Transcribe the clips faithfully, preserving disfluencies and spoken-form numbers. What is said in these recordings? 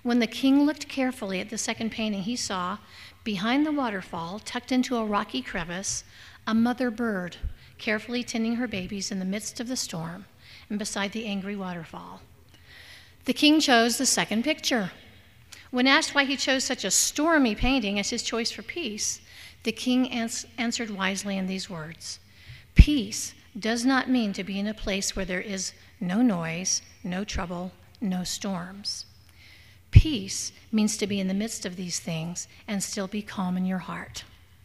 When the king looked carefully at the second painting, he saw, behind the waterfall, tucked into a rocky crevice, a mother bird carefully tending her babies in the midst of the storm and beside the angry waterfall. The king chose the second picture. When asked why he chose such a stormy painting as his choice for peace, the king ans- answered wisely in these words: "Peace does not mean to be in a place where there is no noise, no trouble, no storms. Peace means to be in the midst of these things and still be calm in your heart."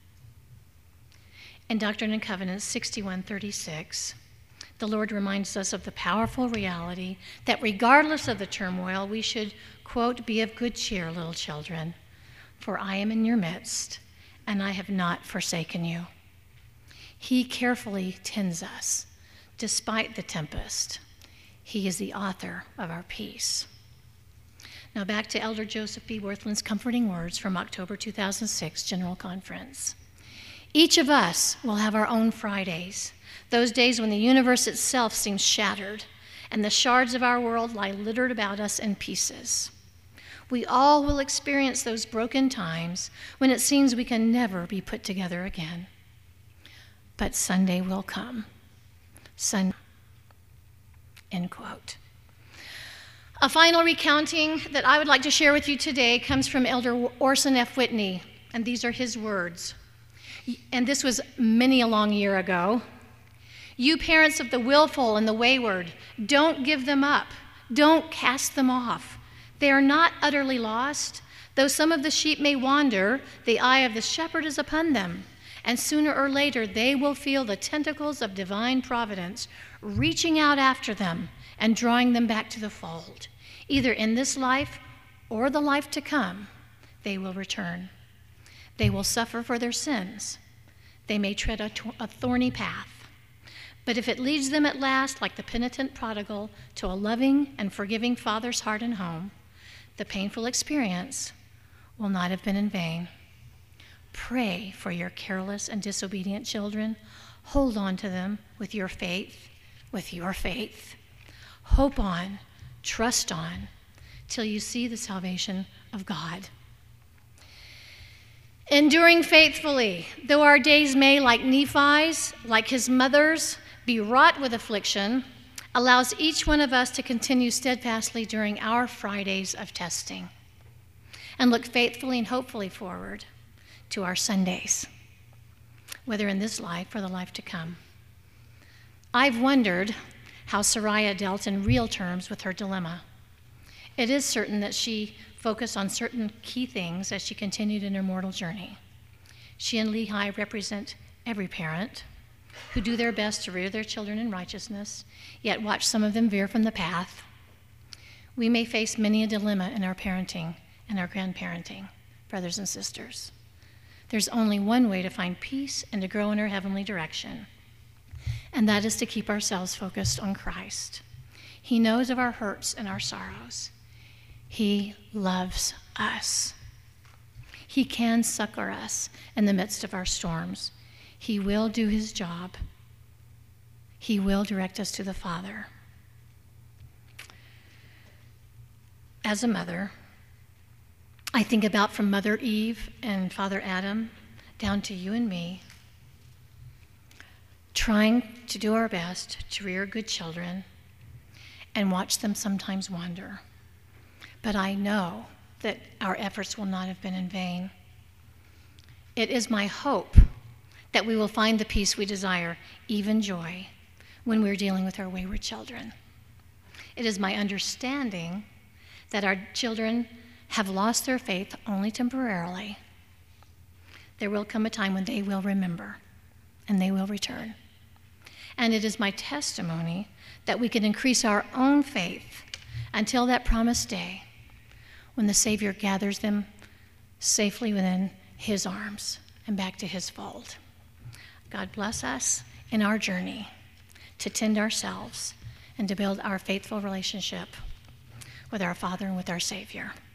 In Doctrine and Covenants sixty-one thirty-six, the Lord reminds us of the powerful reality that regardless of the turmoil, we should, quote, "be of good cheer, little children, for I am in your midst, and I have not forsaken you." He carefully tends us, despite the tempest. He is the author of our peace. Now back to Elder Joseph B. Worthland's comforting words from October two thousand six General Conference. Each of us will have our own Fridays, those days when the universe itself seems shattered and the shards of our world lie littered about us in pieces. We all will experience those broken times when it seems we can never be put together again. But Sunday will come. Sunday, end quote. A final recounting that I would like to share with you today comes from Elder Orson F. Whitney, and these are his words. And this was many a long year ago. "You parents of the willful and the wayward, don't give them up. Don't cast them off. They are not utterly lost. Though some of the sheep may wander, the eye of the shepherd is upon them, and sooner or later they will feel the tentacles of divine providence reaching out after them and drawing them back to the fold. Either in this life or the life to come, they will return. They will suffer for their sins. They may tread a, t- a thorny path. But if it leads them at last, like the penitent prodigal, to a loving and forgiving Father's heart and home, the painful experience will not have been in vain. Pray for your careless and disobedient children. Hold on to them with your faith, with your faith. Hope on, trust on, till you see the salvation of God. Enduring faithfully, though our days may, like Nephi's, like his mother's, be wrought with affliction, allows each one of us to continue steadfastly during our Fridays of testing and look faithfully and hopefully forward to our Sundays, whether in this life or the life to come. I've wondered how Sariah dealt in real terms with her dilemma. It is certain that she focused on certain key things as she continued in her mortal journey. She and Lehi represent every parent who do their best to rear their children in righteousness, yet watch some of them veer from the path. We may face many a dilemma in our parenting and our grandparenting, brothers and sisters. There's only one way to find peace and to grow in our heavenly direction, and that is to keep ourselves focused on Christ. He knows of our hurts and our sorrows. He loves us. He can succor us in the midst of our storms. He will do his job. He will direct us to the Father. As a mother, I think about from Mother Eve and Father Adam down to you and me, trying to do our best to rear good children and watch them sometimes wander. But I know that our efforts will not have been in vain. It is my hope that we will find the peace we desire, even joy, when we're dealing with our wayward children. It is my understanding that our children have lost their faith only temporarily. There will come a time when they will remember and they will return. And it is my testimony that we can increase our own faith until that promised day when the Savior gathers them safely within his arms and back to his fold. God bless us in our journey to tend ourselves and to build our faithful relationship with our Father and with our Savior.